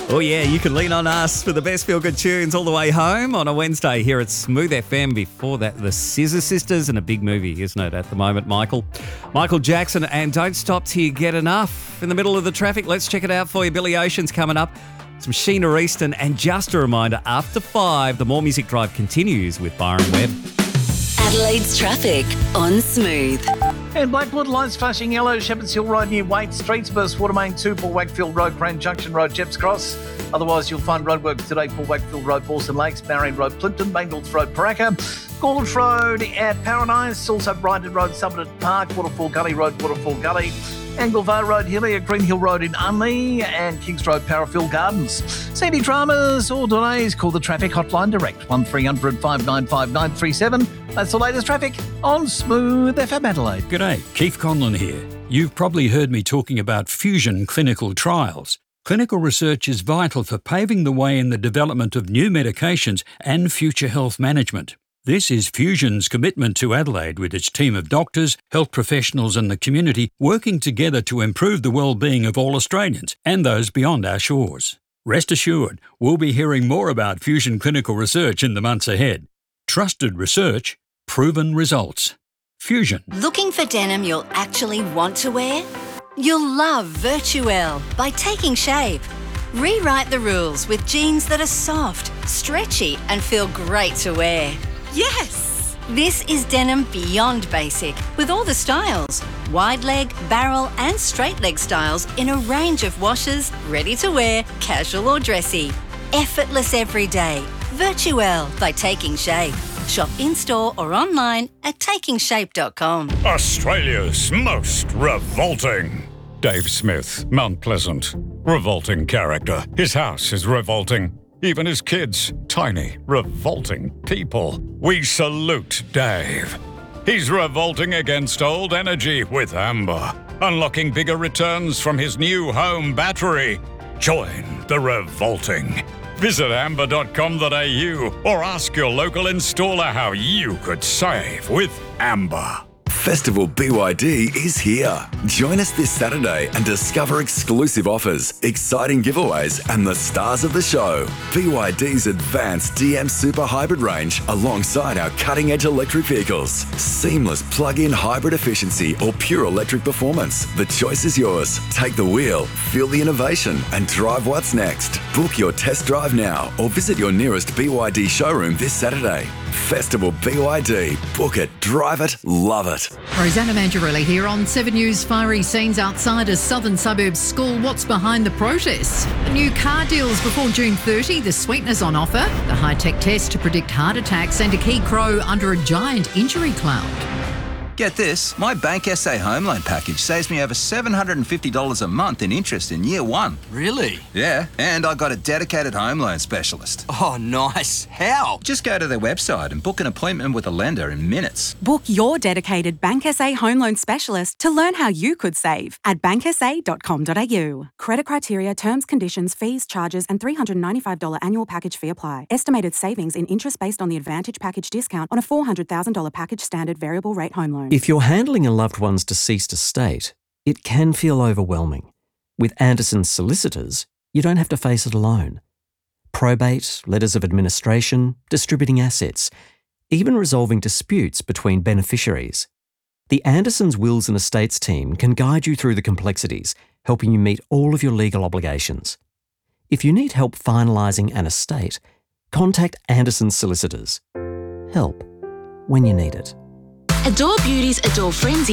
Oh yeah, you can lean on us for the best feel-good tunes all the way home on a Wednesday here at Smooth FM. Before that, the Scissor Sisters, and a big movie, isn't it, at the moment, Michael Jackson and Don't Stop Till You Get Enough. In the middle of the traffic, let's check it out for you. Billy Ocean's coming up. Some Sheena Easton, and just a reminder, after 5, the More Music Drive continues with Byron Webb. Adelaide's traffic on Smooth. And Blackwood, lights flashing yellow, Shepherds Hill Road near Waite Streets, Burst Watermain 2, Port Wakefield Road, Grand Junction Road, Jeps Cross. Otherwise, you'll find roadworks today, Port Wakefield Road, Bawson Lakes, Marion Road, Plimpton, Bangles Road, Paraka, Gordon Road at Paradise, also Brighton Road, Somerton Park, Waterfall Gully Road, Waterfall Gully, Anglevale Road, Hillier, Green Hill Road in Unley, and Kings Road, Parafield Gardens. Sandy dramas or delays, call the traffic hotline direct, 1300 595 937. That's the latest traffic on Smooth FM Adelaide. G'day, Keith Conlon here. You've probably heard me talking about fusion clinical trials. Clinical research is vital for paving the way in the development of new medications and future health management. This is Fusion's commitment to Adelaide, with its team of doctors, health professionals and the community working together to improve the well-being of all Australians and those beyond our shores. Rest assured, we'll be hearing more about Fusion clinical research in the months ahead. Trusted research, proven results. Fusion. Looking for denim you'll actually want to wear? You'll love Virtuelle by Taking Shape. Rewrite the rules with jeans that are soft, stretchy and feel great to wear. Yes! This is denim beyond basic, with all the styles. Wide leg, barrel and straight leg styles in a range of washes, ready to wear, casual or dressy. Effortless every day. Virtuelle by Taking Shape. Shop in-store or online at takingshape.com. Australia's most revolting. Dave Smith, Mount Pleasant. Revolting character. His house is revolting. Even his kids, tiny, revolting people. We salute Dave. He's revolting against old energy with Amber, unlocking bigger returns from his new home battery. Join the revolting. Visit amber.com.au or ask your local installer how you could save with Amber. Festival BYD is here. Join us this Saturday and discover exclusive offers, exciting giveaways and the stars of the show. BYD's advanced DM Super Hybrid range alongside our cutting-edge electric vehicles. Seamless plug-in hybrid efficiency or pure electric performance. The choice is yours. Take the wheel, feel the innovation and drive what's next. Book your test drive now or visit your nearest BYD showroom this Saturday. Festival BYD. Book it, drive it, love it. Rosanna Mangiarelli here on 7 News. Fiery scenes outside a southern suburbs school. What's behind the protests? The new car deals before June 30, the sweeteners on offer, the high-tech test to predict heart attacks and a key crow under a giant injury cloud. Get this, my Bank SA home loan package saves me over $750 a month in interest in year one. Really? Yeah, and I got a dedicated home loan specialist. Oh, nice. How? Just go to their website and book an appointment with a lender in minutes. Book your dedicated Bank SA home loan specialist to learn how you could save at banksa.com.au. Credit criteria, terms, conditions, fees, charges and $395 annual package fee apply. Estimated savings in interest based on the Advantage package discount on a $400,000 package standard variable rate home loan. If you're handling a loved one's deceased estate, it can feel overwhelming. With Anderson's solicitors, you don't have to face it alone. Probate, letters of administration, distributing assets, even resolving disputes between beneficiaries. The Anderson's Wills and Estates team can guide you through the complexities, helping you meet all of your legal obligations. If you need help finalising an estate, contact Anderson's solicitors. Help when you need it. Adore Beauty's Adore Frenzy